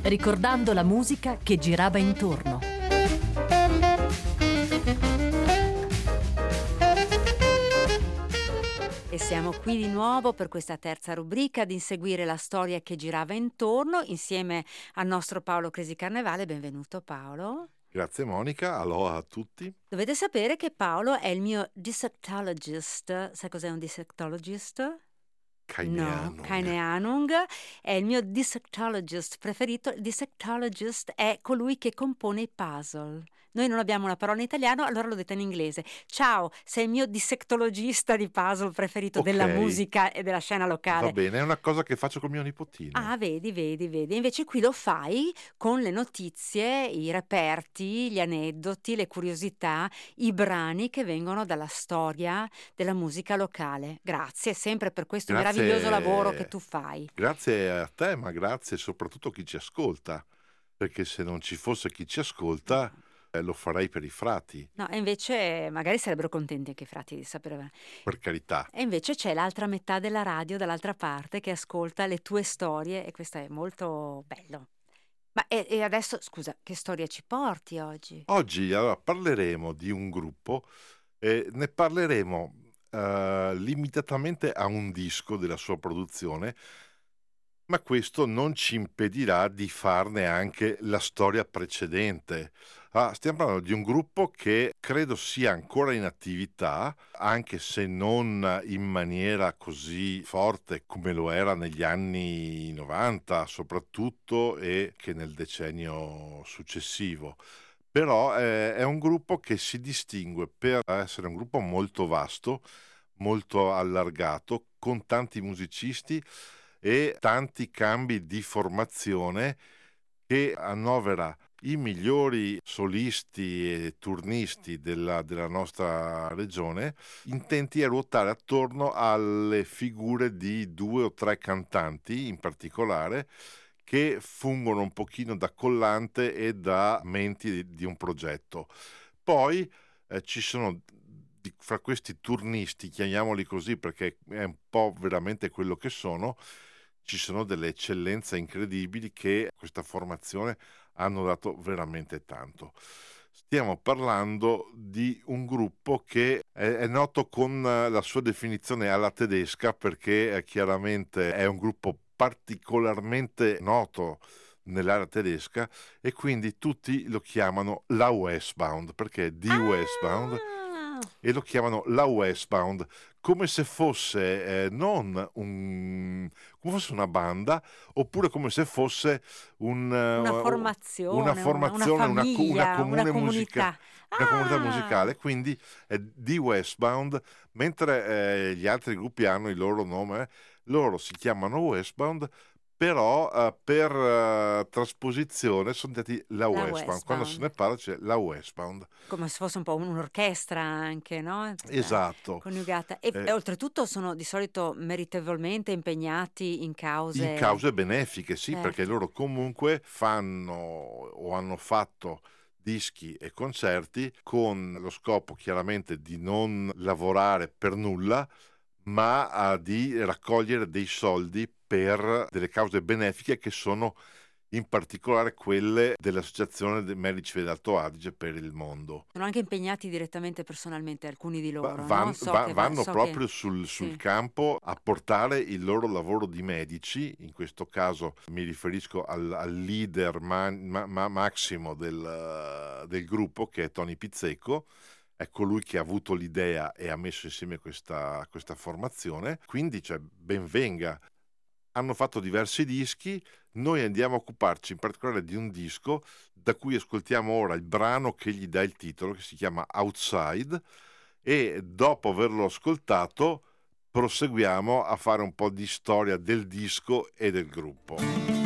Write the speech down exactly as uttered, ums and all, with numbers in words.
ricordando la musica che girava intorno. E siamo qui di nuovo per questa terza rubrica di Inseguire la storia che girava intorno insieme al nostro Paolo Cresi Carnevale. Benvenuto Paolo. Grazie Monica, aloha a tutti. Dovete sapere che Paolo è il mio dissectologist. Sai cos'è un dissectologist? Kaineanung. No, Kaineanung è il mio dissectologist preferito. Il dissectologist è colui che compone i puzzle. Noi non abbiamo una parola in italiano, allora l'ho detta in inglese. Ciao, sei il mio dissectologista di puzzle preferito Ok. della musica e della scena locale. Va bene, è una cosa che faccio col mio nipotino. Ah, vedi, vedi, vedi. Invece qui lo fai con le notizie, i reperti, gli aneddoti, le curiosità, i brani che vengono dalla storia della musica locale. Grazie sempre per questo Grazie. meraviglioso lavoro che tu fai. Grazie a te, ma grazie soprattutto a chi ci ascolta, perché se non ci fosse chi ci ascolta eh, lo farei per i frati, No, e invece magari sarebbero contenti anche i frati di sapere. per carità. E invece c'è l'altra metà della radio dall'altra parte che ascolta le tue storie e questo è molto bello. Ma e, e adesso, scusa, che storia ci porti oggi? Oggi allora, parleremo di un gruppo e ne parleremo eh, limitatamente a un disco della sua produzione, ma questo non ci impedirà di farne anche la storia precedente. Ah, stiamo parlando di un gruppo che credo sia ancora in attività, anche se non in maniera così forte come lo era negli anni novanta soprattutto e che nel decennio successivo. Però eh, è un gruppo che si distingue per essere un gruppo molto vasto, molto allargato, con tanti musicisti e tanti cambi di formazione, che annovera i migliori solisti e turnisti della, della nostra regione, intenti a ruotare attorno alle figure di due o tre cantanti in particolare, che fungono un pochino da collante e da menti di, di un progetto. Poi eh, ci sono di, fra questi turnisti, chiamiamoli così perché è un po' veramente quello che sono, ci sono delle eccellenze incredibili che a questa formazione hanno dato veramente tanto. Stiamo parlando di un gruppo che è, è noto con la sua definizione alla tedesca, perché eh, chiaramente è un gruppo particolarmente noto nell'area tedesca e quindi tutti lo chiamano la Westbound, perché è di Ah! Westbound, e lo chiamano la Westbound come se fosse eh, non un come fosse una banda, oppure come se fosse un, Una uh, formazione, una una, formazione, una una, co- famiglia, una comune una musica, comunità. una comunità Ah! musicale, quindi è di Westbound, mentre eh, gli altri gruppi hanno il loro nome, loro si chiamano Westbound, però eh, per eh, trasposizione sono diventati la La Westbound. Quando se Westbound. ne parla c'è la Westbound. Come se fosse un po' un'orchestra anche, no? Tutta Esatto. coniugata. E, Eh, e oltretutto sono di solito meritevolmente impegnati in cause... In cause benefiche, sì, Certo. perché loro comunque fanno o hanno fatto dischi e concerti con lo scopo chiaramente di non lavorare per nulla, ma a di raccogliere dei soldi per delle cause benefiche che sono in particolare quelle dell'Associazione dei Medici d'Alto Adige per il mondo. Sono anche impegnati direttamente personalmente alcuni di Va- loro, van- no? So va- che va- vanno so proprio che... sul, sul Sì. campo a portare il loro lavoro di medici. In questo caso mi riferisco al, al leader ma- ma- ma- massimo del, del gruppo, che è Tony Pizzecco. È colui che ha avuto l'idea e ha messo insieme questa, questa formazione, quindi cioè, ben venga. Hanno fatto diversi dischi, noi andiamo a occuparci in particolare di un disco da cui ascoltiamo ora il brano che gli dà il titolo, che si chiama Outside, e dopo averlo ascoltato proseguiamo a fare un po' di storia del disco e del gruppo.